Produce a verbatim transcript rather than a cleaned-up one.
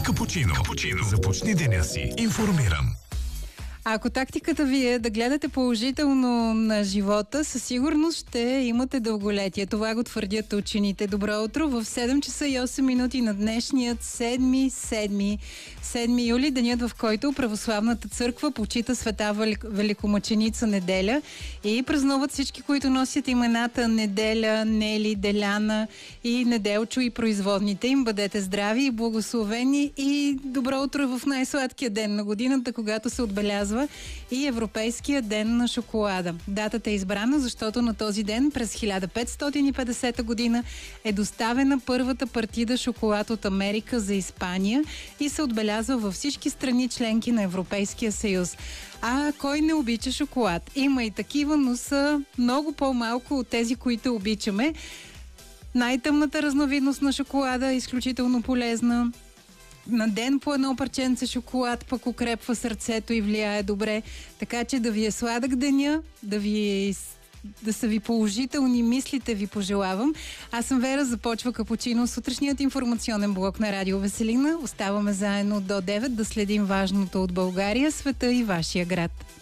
Капучино. Капучино. Започни деня си информиран. А ако тактиката ви е да гледате положително на живота, със сигурност ще имате дълголетие. Това го твърдят учените. Добро утро в седем часа и осем минути на днешният седми, седми, седми юли, денят, в който Православната църква почита Света Великомъченица Неделя и празнуват всички, които носят имената Неделя, Нели, Деляна и Неделчо и производните им. Бъдете здрави и благословени и добро утро в най-сладкия ден на годината, когато се отбелязва и Европейския ден на шоколада. Датата е избрана, защото на този ден през хиляда петстотин и петдесета година е доставена първата партида шоколад от Америка за Испания и се отбелязва във всички страни членки на Европейския съюз. А кой не обича шоколад? Има и такива, но са много по-малко от тези, които обичаме. Най-тъмната разновидност на шоколада е изключително полезна. На ден по едно парченце шоколад пък укрепва сърцето и влияе добре. Така че да ви е сладък деня, да ви да са ви положителни мислите ви пожелавам. Аз съм Вера, започва Капучино, сутрешният информационен блок на Радио Веселина. Оставаме заедно до девет да следим важното от България, света и вашия град.